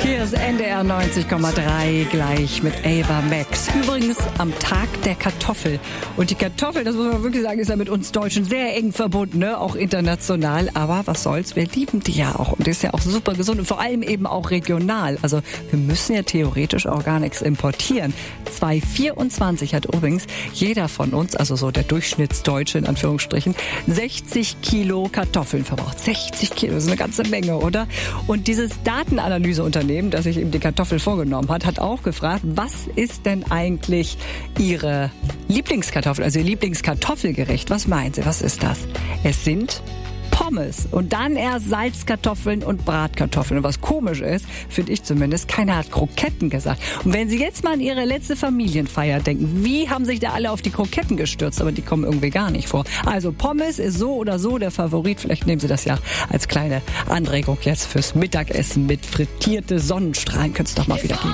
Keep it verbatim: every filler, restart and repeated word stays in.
Hier ist N D R neunzig Komma drei gleich mit Ava Max. Übrigens am Tag der Kartoffel. Und die Kartoffel, das muss man wirklich sagen, ist ja mit uns Deutschen sehr eng verbunden, ne? Auch international. Aber was soll's, wir lieben die ja auch. Und die ist ja auch super gesund und vor allem eben auch regional. Also wir müssen ja theoretisch auch gar nichts importieren. zwei Komma vierundzwanzig hat übrigens jeder von uns, also so der Durchschnittsdeutsche in Anführungsstrichen, sechzig Kilo Kartoffeln verbraucht. sechzig Kilo, das ist eine ganze Menge, oder? Und dieses Datenanalyseunternehmen, das sich eben die Kartoffel vorgenommen hat, hat auch gefragt, was ist denn eigentlich Ihre Lieblingskartoffel, also Ihr Lieblingskartoffelgericht? Was meinen Sie, was ist das? Es sind Pommes und dann erst Salzkartoffeln und Bratkartoffeln. Und was komisch ist, finde ich zumindest, keiner hat Kroketten gesagt. Und wenn Sie jetzt mal an Ihre letzte Familienfeier denken, wie haben sich da alle auf die Kroketten gestürzt? Aber die kommen irgendwie gar nicht vor. Also Pommes ist so oder so der Favorit. Vielleicht nehmen Sie das ja als kleine Anregung jetzt fürs Mittagessen mit frittierte Sonnenstrahlen. Könnte es doch mal wieder geben.